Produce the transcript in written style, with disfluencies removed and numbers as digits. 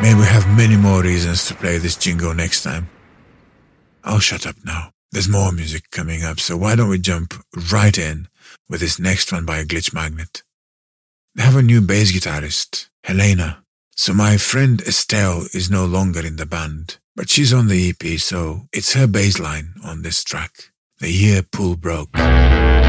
May we have many more reasons to play this jingle next time. I'll shut up now. There's more music coming up, so why don't we jump right in with this next one by a Glitch Magnet. They have a new bass guitarist, Helena. So my friend Estelle is no longer in the band, but she's on the EP, so it's her bass line on this track. The Year Pool Broke.